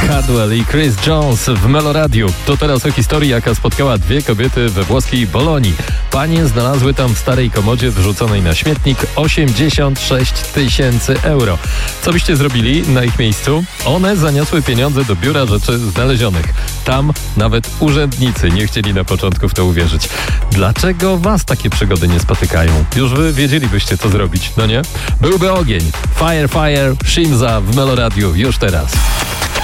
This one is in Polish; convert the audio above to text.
Cadwell i Chris Jones w Meloradiu. To teraz o historii, jaka spotkała dwie kobiety we włoskiej Bolonii. Panie znalazły tam w starej komodzie wrzuconej na śmietnik 86 000 euro. Co byście zrobili na ich miejscu? One zaniosły pieniądze do biura rzeczy znalezionych. Tam nawet urzędnicy nie chcieli na początku w to uwierzyć. Dlaczego was takie przygody nie spotykają? Już wy wiedzielibyście, co zrobić, no nie? Byłby ogień. Fire, Shimza w Meloradiu już teraz.